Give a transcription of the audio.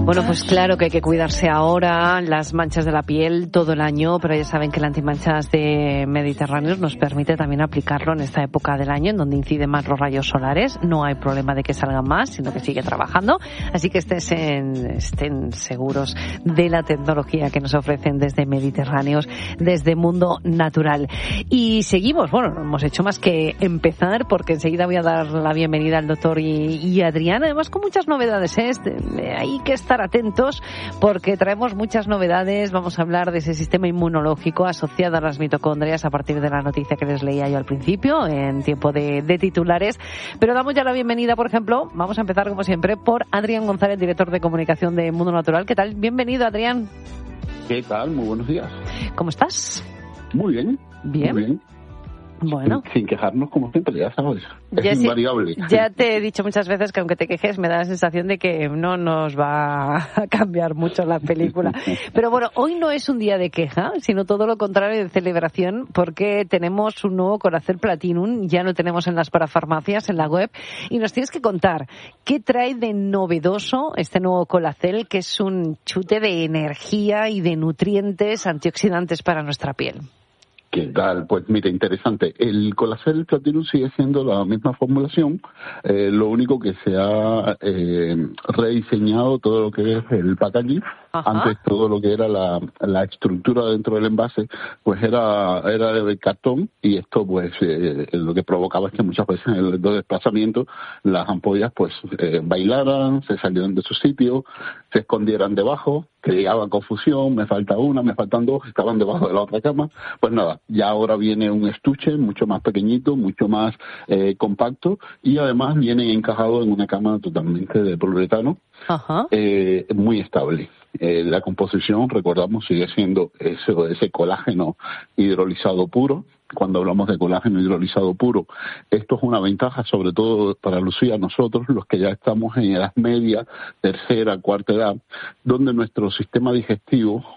Bueno, pues claro que hay que cuidarse ahora, las manchas de la piel todo el año, pero ya saben que el antimanchas de Mediterráneos nos permite también aplicarlo en esta época del año en donde inciden más los rayos solares. No hay problema de que salgan más, sino que sigue trabajando. Así que estén seguros de la tecnología que nos ofrecen desde Mediterráneos, desde Mundo Natural. Y seguimos, bueno, no hemos hecho más que empezar porque enseguida voy a dar la bienvenida al doctor y Adrián, además con muchas novedades, hay que estar atentos porque traemos muchas novedades. Vamos a hablar de ese sistema inmunológico asociado a las mitocondrias a partir de la noticia que les leía yo al principio en tiempo de titulares. Pero damos ya la bienvenida, por ejemplo, vamos a empezar como siempre por Adrián González, director de comunicación de Mundo Natural. ¿Qué tal? Bienvenido, Adrián. ¿Qué tal? Muy buenos días. ¿Cómo estás? Muy bien. Bien. Muy bien. Bueno. Sin quejarnos como siempre, ya sabes. Es invariable. Ya te he dicho muchas veces que aunque te quejes me da la sensación de que no nos va a cambiar mucho la película. Pero bueno, hoy no es un día de queja, sino todo lo contrario, de celebración, porque tenemos un nuevo Colacel Platinum, ya lo tenemos en las parafarmacias, en la web, y nos tienes que contar qué trae de novedoso este nuevo Colacel, que es un chute de energía y de nutrientes antioxidantes para nuestra piel. ¿Qué tal? Pues mira, interesante. El Colacel Platinum sigue siendo la misma formulación, lo único que se ha rediseñado todo lo que es el packaging. Ajá. Antes todo lo que era la estructura dentro del envase pues era de cartón, y esto pues lo que provocaba es que muchas veces en el desplazamiento las ampollas pues bailaran, se salieran de su sitio, se escondieran debajo, creaban confusión, me falta una, me faltan dos, estaban debajo de la otra cama. Pues nada, ya ahora viene un estuche mucho más pequeñito, mucho más compacto, y además viene encajado en una cama totalmente de poliuretano. Ajá. Muy estable. La composición, recordamos, sigue siendo ese colágeno hidrolizado puro. Cuando hablamos de colágeno hidrolizado puro, esto es una ventaja, sobre todo para Lucía, nosotros, los que ya estamos en edad media, tercera, cuarta edad, donde nuestro sistema digestivo